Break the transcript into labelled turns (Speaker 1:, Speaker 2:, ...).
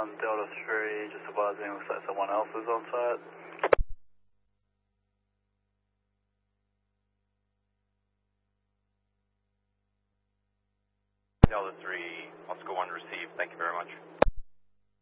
Speaker 1: Delta 3, just advising, looks like someone else is on site.
Speaker 2: Delta 3, Oscar 1 received. Thank you very much.